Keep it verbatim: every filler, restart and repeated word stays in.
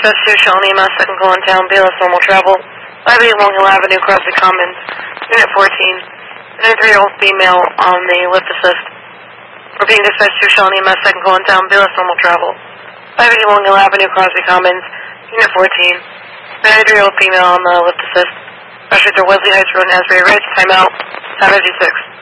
dispatch to Shawnee, Mass. second call in town, B L S normal travel. five eighty Long Hill Avenue, Crosby Commons, Unit fourteen. twenty-three-year-old female on the lift assist. We're being dispatched to Shawnee, Mass. second call in town, B L S normal travel. five eighty Long Hill Avenue, Crosby Commons, Unit fourteen. twenty-three-year-old female on the lift assist. Rush through Wesley Heights Road, Asbury Ridge, timeout, time fifty-six.